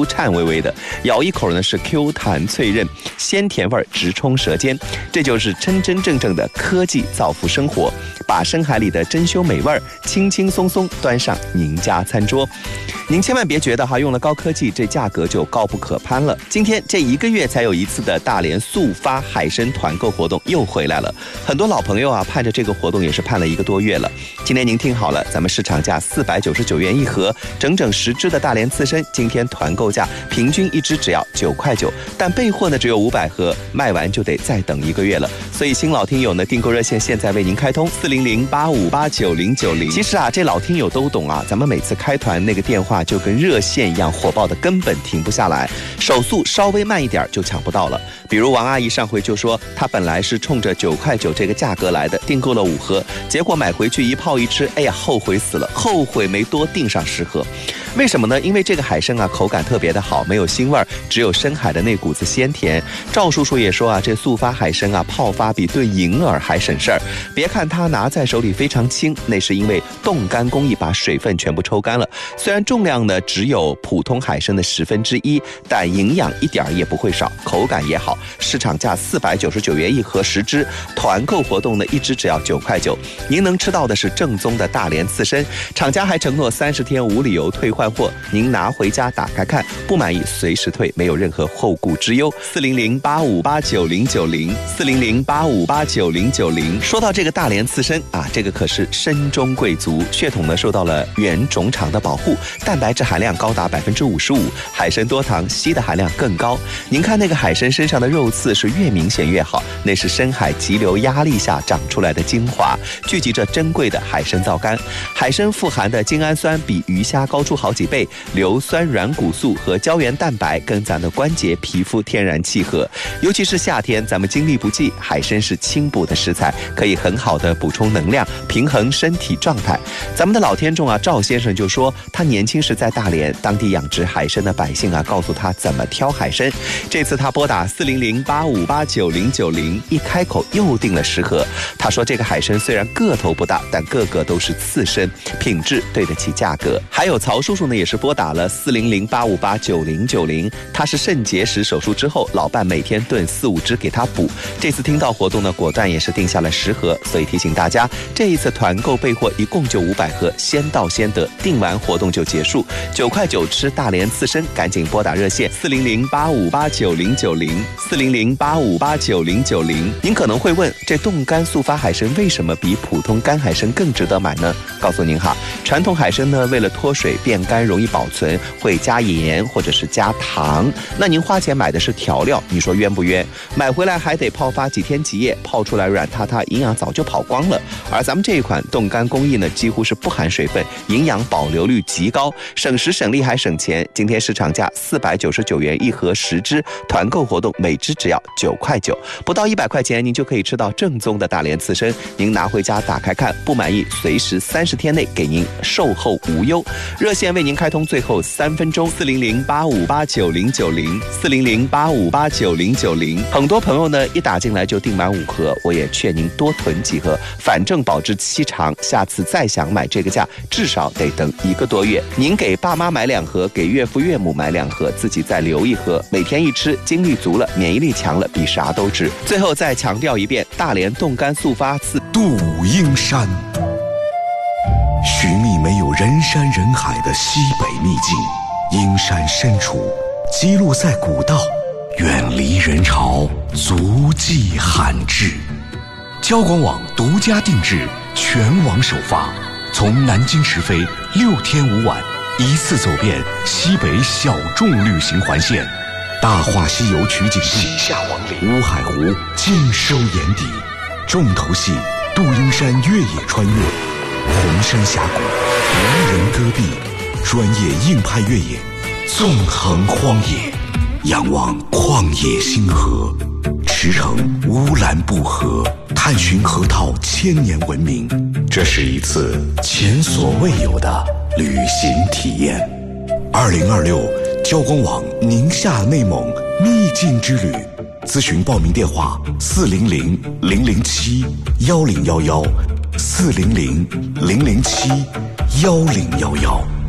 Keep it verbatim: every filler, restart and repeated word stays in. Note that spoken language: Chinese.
酥颤巍巍的，咬一口呢是 Q 弹脆韧，鲜甜味直冲舌尖。这就是真真正正的科技造福生活，把深海里的珍馐美味轻轻松松端上您家餐桌。您千万别觉得哈用了高科技这价格就高不可攀了。今天这一个月才有一次的大连速发海参团购活动又回来了，很多老朋友啊盼着这个活动也是盼了一个多月了。今天您听好了，咱们市场价四百九十九元一盒，整整十只的大连刺参，今天团购价平均一只只要九块九，但备货呢只有五百盒，卖完就得再等一个月了。所以新老听友呢订购热线现在为您开通四零零八五八九零九零。其实啊这老听友都懂啊，咱们每次开团那个电话就跟热线一样火爆的，根本停不下来，手速稍微慢一点就抢不到了。比如王阿姨上回就说，她本来是冲着九块九这个价格来的，订购了五盒，结果买回去一泡一吃，哎呀后悔死了，后悔没多订上十盒。为什么呢？因为这个海参啊口感特别的好，没有腥味，只有深海的那股子鲜甜。赵叔叔也说啊，这速发海参啊泡发比炖银耳还省事儿。别看它拿在手里非常轻，那是因为冻干工艺把水分全部抽干了。虽然重量呢只有普通海参的十分之一，但营养一点也不会少，口感也好。市场价四百九十九元一盒十只，团购活动呢一只只要九块九。您能吃到的是正宗的大连刺参，厂家还承诺三十天无理由退换货，您拿回家打开看，不满意随时退，没有任何后顾之忧。四零零八五八九零九零，四零零八五八九零九零。说到这个大连刺参啊，这个可是参中贵族，血统呢受到了原种场的保护，蛋白质含量高达百分之五十五，海参多糖，硒的含量更高。您看那个海参身上的肉刺是越明显越好，那是深海急流压力下长出来的精华，聚集着珍贵的海参皂苷。海参富含的精氨酸比鱼虾高出好几倍，硫酸软骨素和胶原蛋白跟咱的关节皮肤天然契合。尤其是夏天咱们精力不济，海参是清补的食材，可以很好的补充能量，平衡身体状态。咱们的老听众啊赵先生就说，他年轻时在大连当地养殖海参的百姓啊告诉他怎么挑海参。这次他拨打四零零八五八九零九零，一开口又订了十盒。他说这个海参虽然个头不大，但个个都是刺参，品质对得起价格。还有曹叔叔呢也是拨打了四零零八五八九零九零，他是肾结石手术之后，老伴每天炖四五只给他补。这次听到活动呢，果断也是订下了十盒，所以提醒大家，这一次团购备货一共就五百盒，先到先得，订完活动就结束。九块九吃大连刺参，赶紧拨打热线四零零八五八九零九零，四零零八五八九零九零。您可能会问，这冻干速发海参为什么比普通干海参更值得买呢？告诉您哈，传统海参呢，为了脱水变干容易保存，会加盐或者是加糖。那您花钱买的是调料，你说冤不冤？买回来还得泡发几天几夜，泡出来软塌塌，营养早就跑光了。而咱们这一款冻干工艺呢，几乎是不含水分，营养保留率极高，省时省力还省钱。今天市场价四百九十九元一盒十只，团购活动每只只要九块九，不到一百块钱您就可以吃到正宗的大连刺参。您拿回家打开看，不满意随时三十天内给您售后无忧。热线为您开通最后三分钟，四零零八五八九零九零，四零零八五八九零九零。很多朋友呢一打进来就订满五盒，我也劝您多囤几盒，反正保质期长，下次再想买这个价至少得等一个多月。您给爸妈买两盒，给岳父岳母买两盒，自己再留一盒，每天一吃，精力足了，免疫力强了，比啥都值。最后再强调一遍，大连冻干速发刺杜英山，寻觅没有人山人海的西北秘境。阴山深处，记录在古道，远离人潮，足迹罕至。交广网独家定制，全网首发，从南京直飞，六天五晚，一次走遍西北小众旅行环线。大话西游取景地下王陵、乌海湖尽收眼底，重头戏杜英山越野穿越，红山峡谷无人戈壁，专业硬派越野，纵横荒野，仰望旷野星河，驰骋乌兰布和，探寻河套千年文明。这是一次前所未有的旅行体验。二零二六交广网宁夏内蒙秘境之旅，咨询报名电话：四零零零零七幺零幺幺，四零零零零七幺零幺幺。